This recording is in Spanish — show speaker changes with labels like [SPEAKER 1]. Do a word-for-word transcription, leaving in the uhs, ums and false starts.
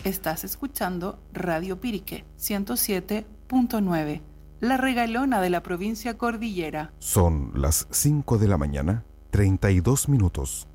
[SPEAKER 1] Estás escuchando Radio Pirique ciento siete punto nueve, la regalona de la provincia Cordillera.
[SPEAKER 2] Son las cinco de la mañana, treinta y dos minutos.